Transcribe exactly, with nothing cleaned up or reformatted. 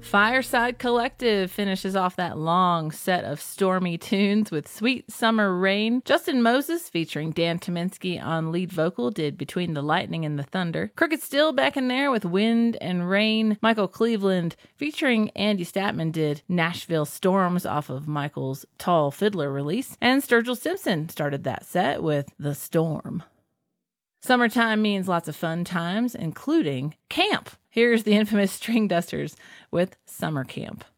Fireside Collective finishes off that long set of stormy tunes with Sweet Summer Rain. Justin Moses, featuring Dan Tyminski on lead vocal, did Between the Lightning and the Thunder. Crooked Still back in there with Wind and Rain. Michael Cleveland, featuring Andy Statman, did Nashville Storms off of Michael's Tall Fiddler release. And Sturgill Simpson started that set with The Storm. Summertime means lots of fun times, including camp. Here's the infamous String Dusters with Summer Camp.